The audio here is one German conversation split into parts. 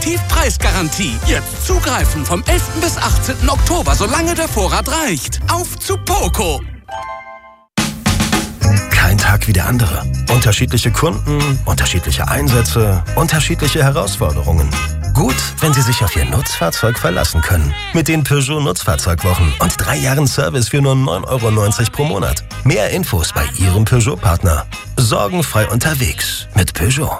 Exklusivpreisgarantie. Jetzt zugreifen vom 11. bis 18. Oktober, solange der Vorrat reicht. Auf zu Poco! Kein Tag wie der andere. Unterschiedliche Kunden, unterschiedliche Einsätze, unterschiedliche Herausforderungen. Gut, wenn Sie sich auf Ihr Nutzfahrzeug verlassen können. Mit den Peugeot Nutzfahrzeugwochen und 3 Jahren Service für nur 9,90 € pro Monat. Mehr Infos bei Ihrem Peugeot-Partner. Sorgenfrei unterwegs mit Peugeot.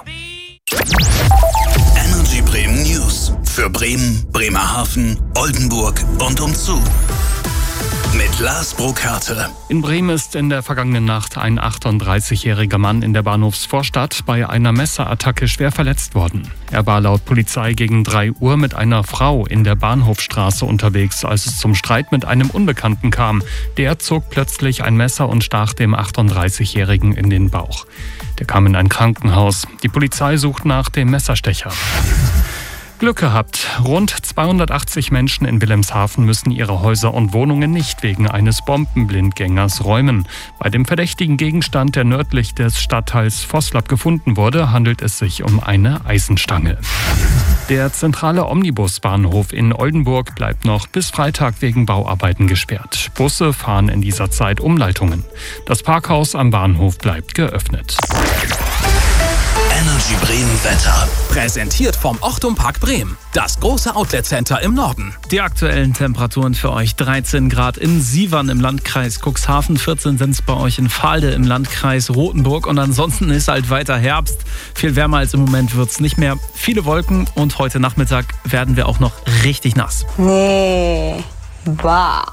Energy Bremen News. Für Bremen, Bremerhaven, Oldenburg und umzu. Mit Lars Burkhardt. In Bremen ist in der vergangenen Nacht ein 38-jähriger Mann in der Bahnhofsvorstadt bei einer Messerattacke schwer verletzt worden. Er war laut Polizei gegen 3 Uhr mit einer Frau in der Bahnhofstraße unterwegs, als es zum Streit mit einem Unbekannten kam. Der zog plötzlich ein Messer und stach dem 38-jährigen in den Bauch. Der kam in ein Krankenhaus. Die Polizei sucht nach dem Messerstecher. Glück gehabt. Rund 280 Menschen in Wilhelmshaven müssen ihre Häuser und Wohnungen nicht wegen eines Bombenblindgängers räumen. Bei dem verdächtigen Gegenstand, der nördlich des Stadtteils Voslab gefunden wurde, handelt es sich um eine Eisenstange. Der zentrale Omnibusbahnhof in Oldenburg bleibt noch bis Freitag wegen Bauarbeiten gesperrt. Busse fahren in dieser Zeit Umleitungen. Das Parkhaus am Bahnhof bleibt geöffnet. Energy Bremen Wetter. Präsentiert vom Ochtum Park Bremen. Das große Outlet-Center im Norden. Die aktuellen Temperaturen für euch: 13 Grad in Sievern im Landkreis Cuxhaven, 14 sind es bei euch in Fahlde im Landkreis Rothenburg und ansonsten ist halt weiter Herbst. Viel wärmer als im Moment wird es nicht mehr. Viele Wolken und heute Nachmittag werden wir auch noch richtig nass. Nee, bah,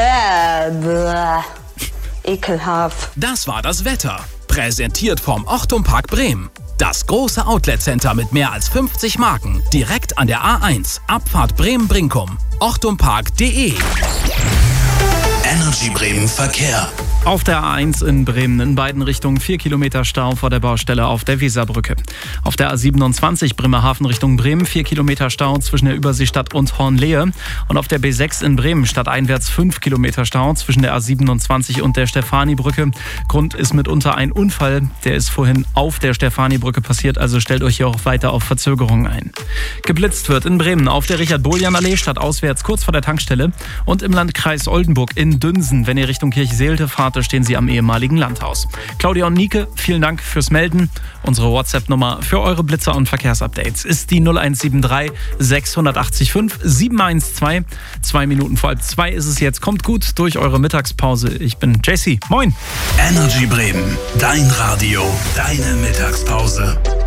ekelhaft. Das war das Wetter. Präsentiert vom Ochtum Park Bremen. Das große Outlet-Center mit mehr als 50 Marken. Direkt an der A1. Abfahrt Bremen-Brinkum. ochtumpark.de. Energy Bremen Verkehr. Auf der A1 in Bremen in beiden Richtungen 4 Kilometer Stau vor der Baustelle auf der Weserbrücke. Auf der A27 Bremerhaven Richtung Bremen 4 Kilometer Stau zwischen der Überseestadt und Hornlehe. Und auf der B6 in Bremen stadteinwärts 5 Kilometer Stau zwischen der A27 und der Stefanibrücke. Grund ist mitunter ein Unfall, der ist vorhin auf der Stefanibrücke passiert, also stellt euch hier auch weiter auf Verzögerungen ein. Geblitzt wird in Bremen auf der Richard-Boljan-Allee stadtauswärts kurz vor der Tankstelle und im Landkreis Oldenburg in Dünsen. Wenn ihr Richtung Kirchseelte fahrt, stehen sie am ehemaligen Landhaus. Claudia und Nike, vielen Dank fürs Melden. Unsere WhatsApp-Nummer für eure Blitzer und Verkehrsupdates ist die 0173 685 712. 2 Minuten vor 1:30 ist es jetzt. Kommt gut durch eure Mittagspause. Ich bin JC. Moin. Energy Bremen. Dein Radio. Deine Mittagspause.